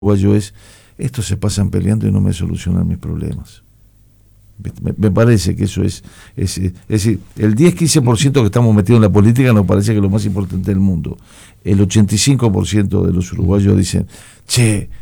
uruguayo es, estos se pasan peleando y no me solucionan mis problemas. Me parece que eso es decir, el 10-15% que estamos metidos en la política nos parece que es lo más importante del mundo. El 85% de los uruguayos dicen, che,